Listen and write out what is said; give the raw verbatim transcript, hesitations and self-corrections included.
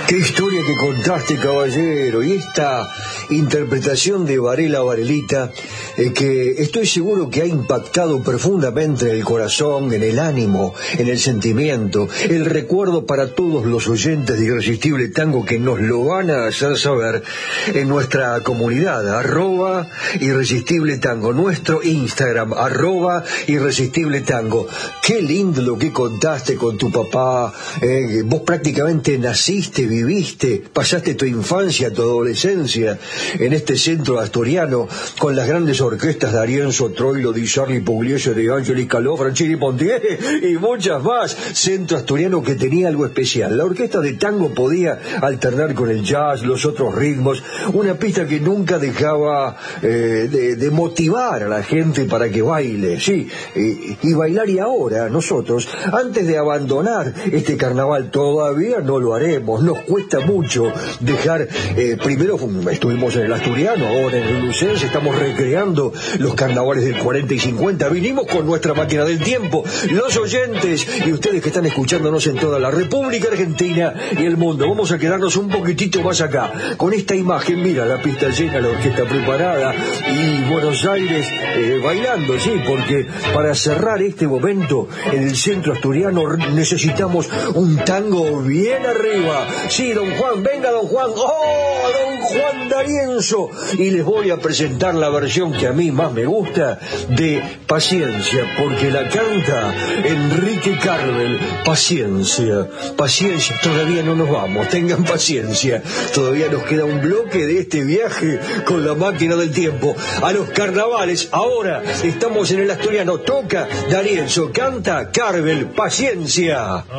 Qué historia que contaste, caballero, y esta interpretación de Varela Varelita, eh, que estoy seguro que ha impactado profundamente en el corazón, en el ánimo, en el sentimiento, el recuerdo para todos los oyentes de Irresistible Tango que nos lo van a hacer saber en nuestra comunidad, arroba Irresistible Tango, nuestro Instagram, arroba Irresistible Tango. Qué lindo lo que contaste con tu papá, eh, vos prácticamente naciste, viviste, pasaste tu infancia, tu adolescencia en este centro asturiano con las grandes orquestas de Arienzo Troilo, Di Sarli, Pugliese, De Angeli, Caló, Franchini, Pontier y muchas más. Centro asturiano que tenía algo especial. La orquesta de tango podía alternar con el jazz, los otros ritmos, una pista que nunca dejaba eh, de, de motivar a la gente para que baile, sí, eh, y bailar. Y ahora nosotros, antes de abandonar este carnaval, todavía no lo haremos, nos cuesta mucho dejar, eh, primero estuvimos en el asturiano, ahora en el lucense, estamos recreando los carnavales del cuarenta y cincuenta, vinimos con nuestra máquina del tiempo, los oyentes y ustedes que están escuchándonos en toda la República Argentina y el mundo, vamos a quedarnos un poquitito más acá, con esta imagen, mira, la pista llena, la orquesta preparada y Buenos Aires eh, bailando, sí, porque para cerrar este momento en el centro asturiano necesitamos un tango bien arriba. Sí, don Juan, venga don Juan. ¡Oh, don Juan D'Arienzo! Y les voy a presentar la versión que a mí más me gusta de Paciencia, porque la canta Enrique Carvel. Paciencia, paciencia, todavía no nos vamos, tengan paciencia. Todavía nos queda un bloque de este viaje con la máquina del tiempo a los carnavales. Ahora estamos en el asturiano, toca D'Arienzo, canta Carvel, Paciencia.